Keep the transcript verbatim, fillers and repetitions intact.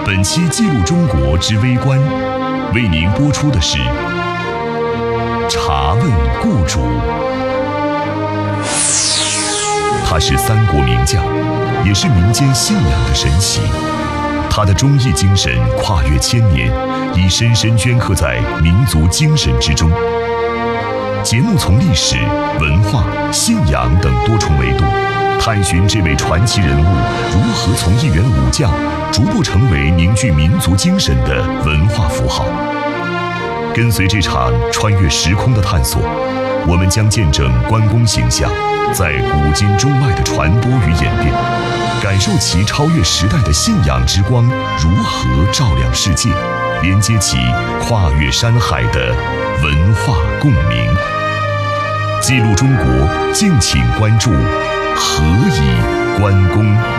本期记录中国之微观，为您播出的是《查问故主》。他是三国名将，也是民间信仰的神祇。他的忠义精神跨越千年，已深深镌刻在民族精神之中。节目从历史、文化、信仰等多重维度，探寻这位传奇人物如何从一员武将逐步成为凝聚民族精神的文化符号。跟随这场穿越时空的探索，我们将见证关公形象在古今中外的传播与演变，感受其超越时代的信仰之光如何照亮世界，连接起跨越山海的文化共鸣。记录中国，敬请关注何以关公。